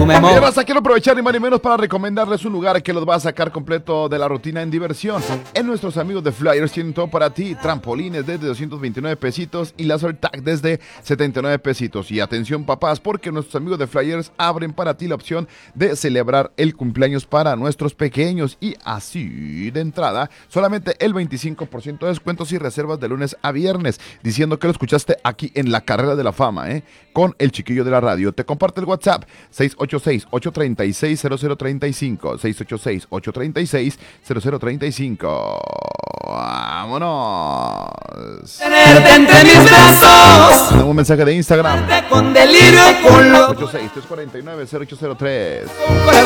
Y además, quiero aprovechar ni más ni menos para recomendarles un lugar que los va a sacar completo de la rutina en diversión. En nuestros amigos de Flyers tienen todo para ti: trampolines desde 229 pesitos y laser tag desde 79 pesitos. Y atención, papás, porque nuestros amigos de Flyers abren para ti la opción de celebrar el cumpleaños para nuestros pequeños. Y así, de entrada, solamente el 25% de descuentos y reservas de lunes a viernes, diciendo que lo escuchaste aquí en la Carrera de la Fama, con el chiquillo de la radio. Te comparte el WhatsApp 686-836-0035, 686-836-0035. ¡Vámonos! Tenerte entre mis brazos. Tengo un mensaje de Instagram. Con delirio y con locura. 86-349-0803.